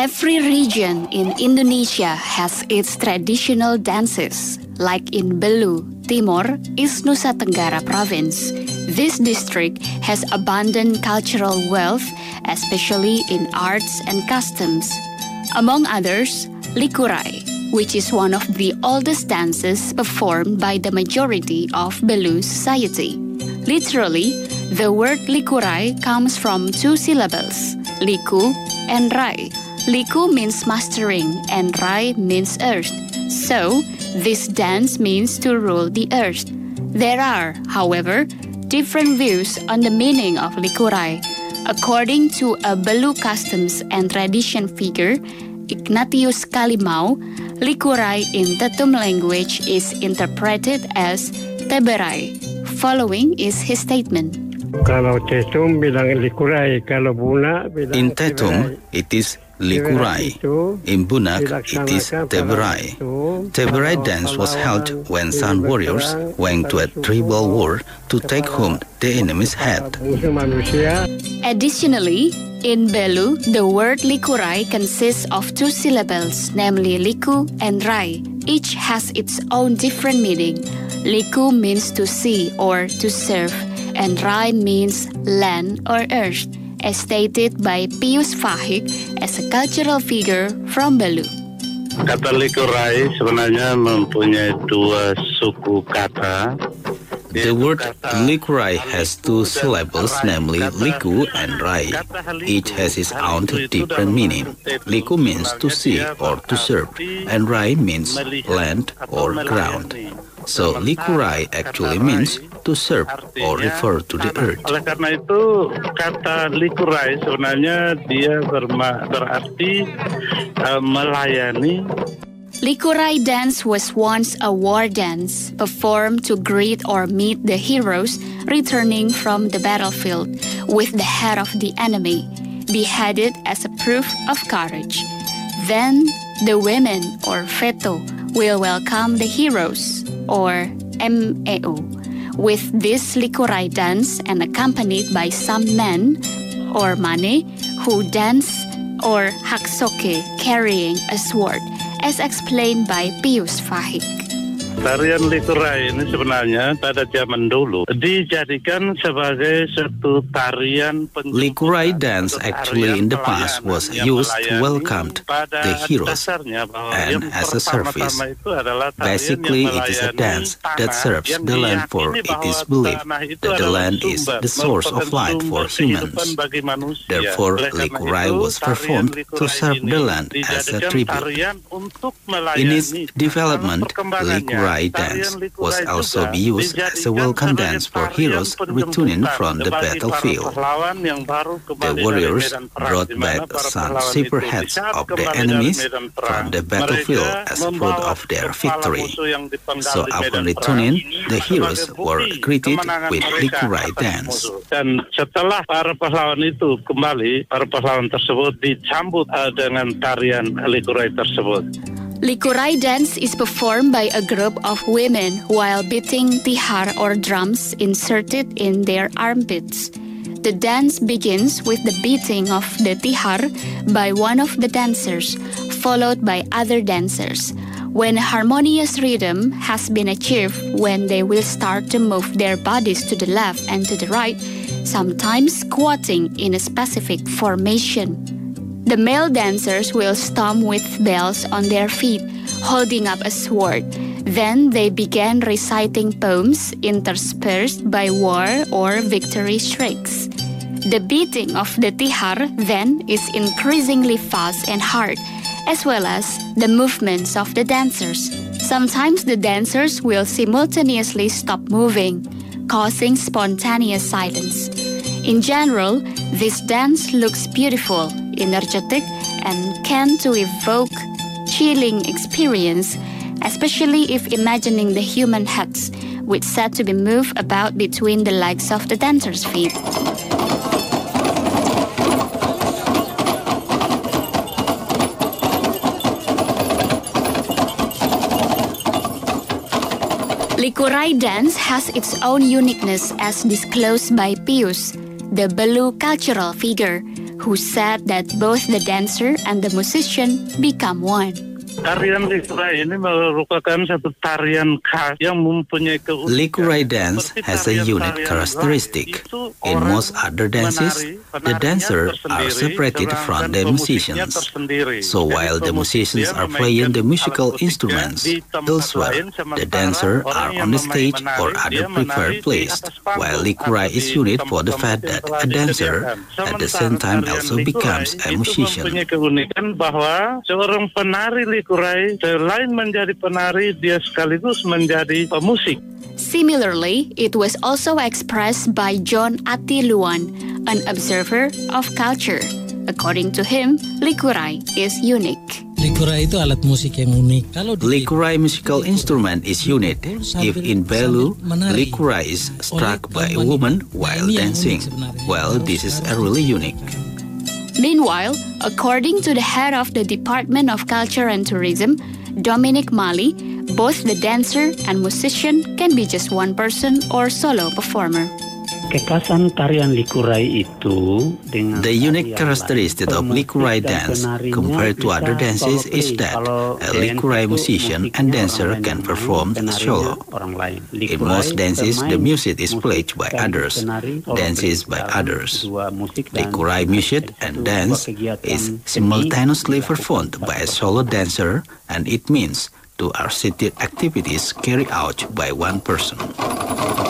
Every region in Indonesia has its traditional dances, like in Belu, Timor, East Nusa Tenggara Province. This district has abundant cultural wealth, especially in arts and customs. Among others, Likurai, which is one of the oldest dances performed by the majority of Belu society. Literally, the word Likurai comes from two syllables, Liku and Rai. Liku means mastering and Rai means earth. So, this dance means to rule the earth. There are, however, different views on the meaning of Likurai. According to a Belu customs and tradition figure, Ignatius Kalimau, Likurai in Tetum language is interpreted as Teberai. Following is his statement. Kalau Tetum bilang Likurai, kalau Buna bilang In Tetum, it is Likurai. In Bunak, it is Teberai. Teberai dance was held when San warriors went to a tribal war to take home the enemy's head. Additionally, in Belu, the word Likurai consists of two syllables, namely Liku and Rai. Each has its own different meaning. Liku means to see or to serve, and Rai means land or earth, as stated by Pius Fahik as a cultural figure from Belu. Kata Likurai sebenarnya mempunyai dua suku kata. The word Likurai has two syllables, namely Liku and Rai. Each has its own different meaning. Liku means to see or to serve, and Rai means land or ground. So Likurai actually means to serve or refer to the earth. Oleh karena itu kata Likurai sebenarnya dia berarti melayani. Likurai dance was once a war dance performed to greet or meet the heroes returning from the battlefield with the head of the enemy, beheaded as a proof of courage. Then the women or feto will welcome the heroes or MEO with this Likurai dance and accompanied by some men or mane who dance or haksoke carrying a sword, as explained by Pius Fahik. Tarian Likurai ini sebenarnya pada zaman dulu dijadikan sebagai satu tarian Likurai dance actually in the past was used to welcome the heroes and as a service. Basically, it is a dance that serves the land, for it is believed that the land is the source of life for humans. Therefore, Likurai was performed to serve the land as a tribute. In its development, Likurai dance was also used as a welcome dance for heroes returning from the battlefield. The warriors brought back some saber heads of the enemies from the battlefield as proof of their victory. So upon returning, the heroes were greeted with Likurai dance. Dan setelah para pahlawan itu kembali, para pahlawan tersebut disambut dengan tarian Likurai tersebut. Likurai dance is performed by a group of women while beating tihar or drums inserted in their armpits. The dance begins with the beating of the tihar by one of the dancers, followed by other dancers. When a harmonious rhythm has been achieved, when they will start to move their bodies to the left and to the right, sometimes squatting in a specific formation. The male dancers will stomp with bells on their feet, holding up a sword. Then they began reciting poems interspersed by war or victory shrieks. The beating of the tihar then is increasingly fast and hard, as well as the movements of the dancers. Sometimes the dancers will simultaneously stop moving, causing spontaneous silence. In general, this dance looks beautiful, energetic, and can to evoke chilling experience, especially if imagining the human heads, which said to be moved about between the legs of the dancer's feet. Likurai dance has its own uniqueness as disclosed by Pius, the Belu cultural figure, who said that both the dancer and the musician become one. Tarian Likurai ini merupakan satu tarian khas yang mempunyai keunikan. Likurai dance has a unique characteristic. In most other dances, the dancers are separated from the musicians. So while the musicians are playing the musical instruments, elsewhere, the dancers are on the stage or other prepared place, while Likurai is unique for the fact that a dancer at the same time also becomes a musician. Keunikan bahwa seorang penari Likurai selain menjadi penari, dia sekaligus menjadi pemusik. Similarly, it was also expressed by John Atiluan, an observer of culture. According to him, Likurai is unique. Likurai itu alat musik yang unik. Likurai musical instrument is unique. If in Belu, Likurai is struck by a woman while dancing. Well, this is really unique. Meanwhile, according to the head of the Department of Culture and Tourism, Dominic Mali, both the dancer and musician can be just one person or solo performer. Kekhasan tarian Likurai itu dengan the unique characteristic of Likurai dance compared to other dances is that a Likurai musician and dancer can perform solo. In most dances, the music is played by others, dances by others. Likurai music and dance is simultaneously performed by a solo dancer, and it means two artistic activities carried out by one person.